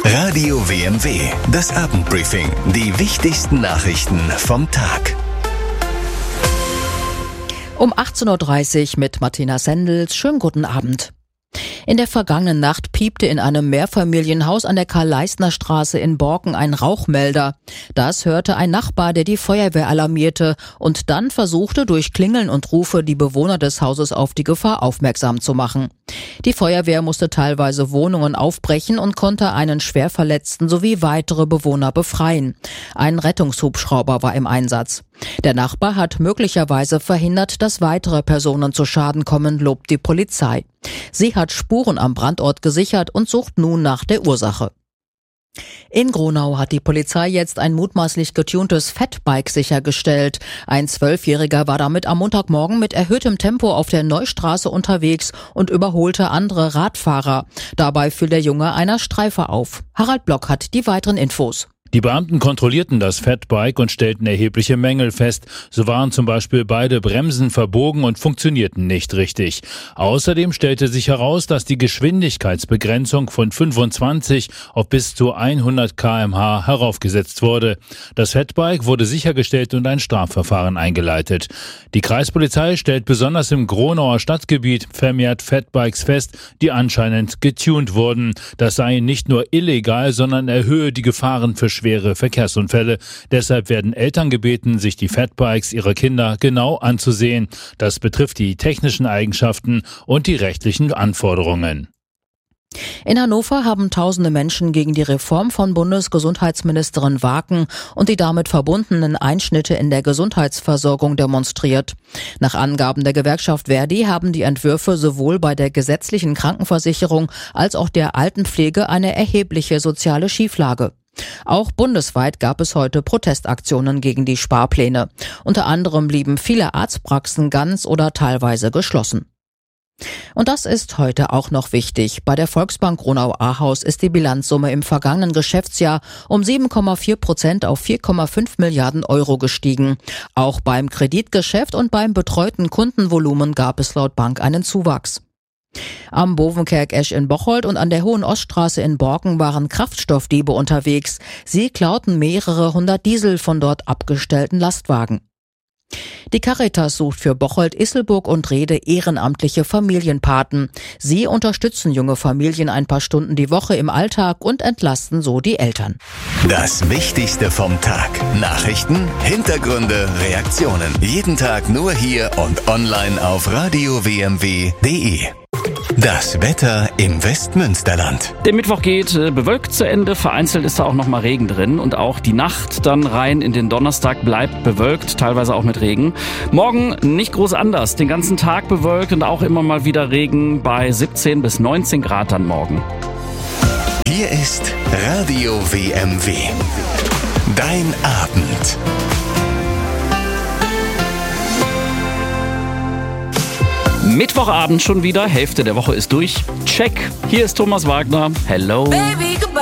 Radio WMW, das Abendbriefing. Die wichtigsten Nachrichten vom Tag. Um 18.30 Uhr mit Martina Sendels. Schönen guten Abend. In der vergangenen Nacht piepte in einem Mehrfamilienhaus an der Karl-Leistner-Straße in Borken ein Rauchmelder. Das hörte ein Nachbar, der die Feuerwehr alarmierte und dann versuchte, durch Klingeln und Rufe die Bewohner des Hauses auf die Gefahr aufmerksam zu machen. Die Feuerwehr musste teilweise Wohnungen aufbrechen und konnte einen Schwerverletzten sowie weitere Bewohner befreien. Ein Rettungshubschrauber war im Einsatz. Der Nachbar hat möglicherweise verhindert, dass weitere Personen zu Schaden kommen, lobt die Polizei. Sie hat Spuren am Brandort gesichert und sucht nun nach der Ursache. In Gronau hat die Polizei jetzt ein mutmaßlich getuntes Fatbike sichergestellt. Ein 12-Jähriger war damit am Montagmorgen mit erhöhtem Tempo auf der Neustraße unterwegs und überholte andere Radfahrer. Dabei fiel der Junge einer Streife auf. Harald Block hat die weiteren Infos. Die Beamten kontrollierten das Fatbike und stellten erhebliche Mängel fest. So waren zum Beispiel beide Bremsen verbogen und funktionierten nicht richtig. Außerdem stellte sich heraus, dass die Geschwindigkeitsbegrenzung von 25 auf bis zu 100 km/h heraufgesetzt wurde. Das Fatbike wurde sichergestellt und ein Strafverfahren eingeleitet. Die Kreispolizei stellt besonders im Gronauer Stadtgebiet vermehrt Fatbikes fest, die anscheinend getunt wurden. Das sei nicht nur illegal, sondern erhöhe die Gefahren für schwere Verkehrsunfälle. Deshalb werden Eltern gebeten, sich die Fatbikes ihrer Kinder genau anzusehen. Das betrifft die technischen Eigenschaften und die rechtlichen Anforderungen. In Hannover haben tausende Menschen gegen die Reform von Bundesgesundheitsministerin Waken und die damit verbundenen Einschnitte in der Gesundheitsversorgung demonstriert. Nach Angaben der Gewerkschaft Verdi haben die Entwürfe sowohl bei der gesetzlichen Krankenversicherung als auch der Altenpflege eine erhebliche soziale Schieflage. Auch bundesweit gab es heute Protestaktionen gegen die Sparpläne. Unter anderem blieben viele Arztpraxen ganz oder teilweise geschlossen. Und das ist heute auch noch wichtig. Bei der Volksbank Gronau-Ahaus ist die Bilanzsumme im vergangenen Geschäftsjahr um 7,4% auf 4,5 Milliarden Euro gestiegen. Auch beim Kreditgeschäft und beim betreuten Kundenvolumen gab es laut Bank einen Zuwachs. Am Bovenkerk-Esch in Bocholt und an der Hohen Oststraße in Borken waren Kraftstoffdiebe unterwegs. Sie klauten mehrere hundert Diesel von dort abgestellten Lastwagen. Die Caritas sucht für Bocholt, Isselburg und Rede ehrenamtliche Familienpaten. Sie unterstützen junge Familien ein paar Stunden die Woche im Alltag und entlasten so die Eltern. Das Wichtigste vom Tag. Nachrichten, Hintergründe, Reaktionen. Jeden Tag nur hier und online auf radiowmw.de. Das Wetter im Westmünsterland. Der Mittwoch geht bewölkt zu Ende, vereinzelt ist da auch noch mal Regen drin und auch die Nacht dann rein in den Donnerstag bleibt bewölkt, teilweise auch mit Regen. Morgen nicht groß anders, den ganzen Tag bewölkt und auch immer mal wieder Regen bei 17 bis 19 Grad dann morgen. Hier ist Radio WMW. Dein Abend. Mittwochabend schon wieder, Hälfte der Woche ist durch. Check, hier ist Thomas Wagner. Hello. Baby, goodbye.